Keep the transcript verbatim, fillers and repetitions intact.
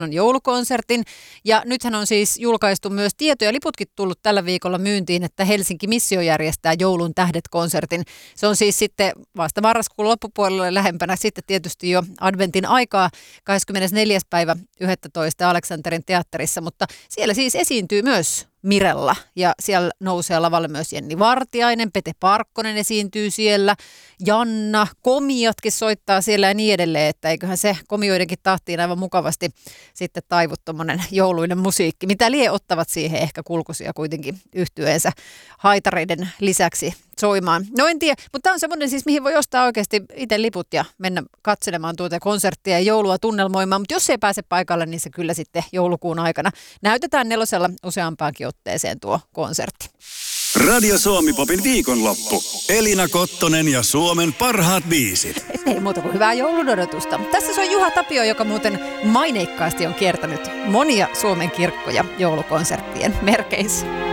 on joulukonsertin. Ja nythän on siis julkaistu myös tietoja, liputkin tullut tällä viikolla myyntiin, että Helsinki Missio järjestää Joulun tähdet-konsertin. Se on siis sitten vasta marraskuun loppupuolelle lähempänä sitten tietysti jo adventin aikaa, kahdeskymmenesneljäs päivä yhdestoista Aleksanterin teatterissa, mutta siellä siis esiintyy myös Mirella ja siellä nousee lavalle myös Jenni Vartiainen, Pete Parkkonen esiintyy siellä, Janna, komiatkin soittaa siellä ja niin edelleen, että eiköhän se komioidenkin tahtiin aivan mukavasti sitten taivu tommonen jouluinen musiikki, mitä lie ottavat siihen ehkä kulkusia kuitenkin yhtyeensä haitareiden lisäksi soimaan. No en tiedä, mutta tämä on semmoinen siis, mihin voi ostaa oikeasti itse liput ja mennä katselemaan tuota konserttia ja joulua tunnelmoimaan, mutta jos ei pääse paikalle, niin se kyllä sitten joulukuun aikana näytetään Nelosella useampaankin otteeseen tuo konsertti. Radio Suomi-popin viikonloppu. Elina Kottonen ja Suomen parhaat biisit. Ei muuta kuin hyvää joulun odotusta. Tässä se on Juha Tapio, joka muuten maineikkaasti on kiertänyt monia Suomen kirkkoja joulukonserttien merkeissä.